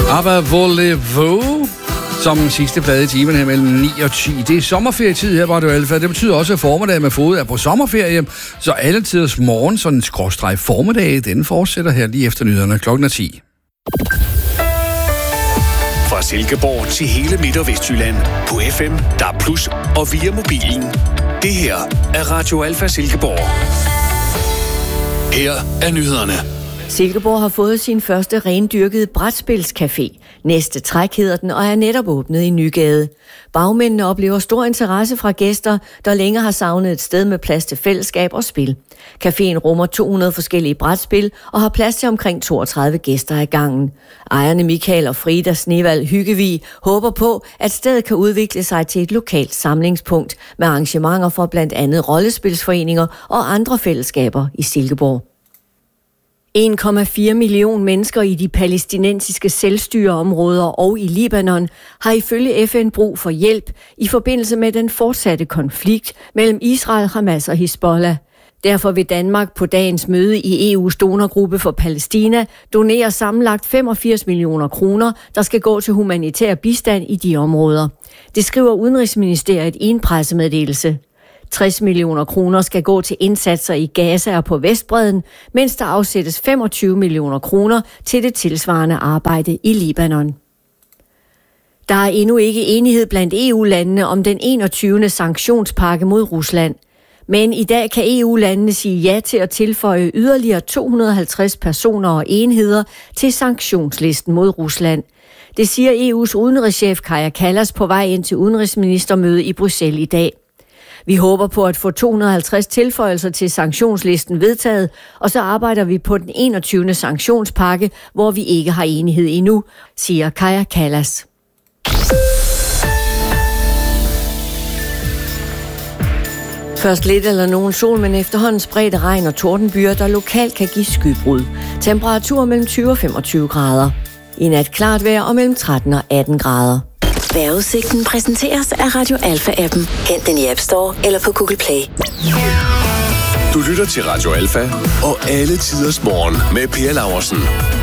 Aber voulez-vous? Som sidste plade i timen her mellem 9 og 10. Det er sommerferietid her på Radio Alfa. Det betyder også, at formiddag med fod er på sommerferie. Så alle tiders morgen, sådan en skråstreg formiddag, den fortsætter her lige efter nyhederne klokken 10. Fra Silkeborg til hele Midt- og Vestjylland. På FM, DAB+, og via mobilen. Det her er Radio Alfa Silkeborg. Her er nyhederne. Silkeborg har fået sin første rendyrkede brætspilscafé. Næste træk hedder den, og er netop åbnet i Nygade. Bagmændene oplever stor interesse fra gæster, der længe har savnet et sted med plads til fællesskab og spil. Caféen rummer 200 forskellige brætspil og har plads til omkring 32 gæster ad gangen. Ejerne Michael og Frida Snevald Hyggevig håber på, at stedet kan udvikle sig til et lokalt samlingspunkt med arrangementer for blandt andet rollespilsforeninger og andre fællesskaber i Silkeborg. 1,4 million mennesker i de palæstinensiske selvstyreområder og i Libanon har ifølge FN brug for hjælp i forbindelse med den fortsatte konflikt mellem Israel, Hamas og Hizbollah. Derfor vil Danmark på dagens møde i EU's donorgruppe for Palæstina donere sammenlagt 85 millioner kroner, der skal gå til humanitær bistand i de områder. Det skriver Udenrigsministeriet i en pressemeddelelse. 60 millioner kroner skal gå til indsatser i Gaza og på Vestbredden, mens der afsættes 25 millioner kroner til det tilsvarende arbejde i Libanon. Der er endnu ikke enighed blandt EU-landene om den 21. sanktionspakke mod Rusland. Men i dag kan EU-landene sige ja til at tilføje yderligere 250 personer og enheder til sanktionslisten mod Rusland. Det siger EU's udenrigschef Kaja Kallas på vej ind til udenrigsministermøde i Bruxelles i dag. Vi håber på at få 250 tilføjelser til sanktionslisten vedtaget, og så arbejder vi på den 21. sanktionspakke, hvor vi ikke har enighed endnu, siger Kaja Kallas. Først lidt eller nogen sol, men efterhånden spredte regn og tordenbyer, der lokalt kan give skybrud. Temperatur mellem 20 og 25 grader. I nat klart vejr og mellem 13 og 18 grader. Vejrudsigten præsenteres af Radio Alfa-appen. Hent den i App Store eller på Google Play. Du lytter til Radio Alfa og alle tiders morgen med Per Laursen.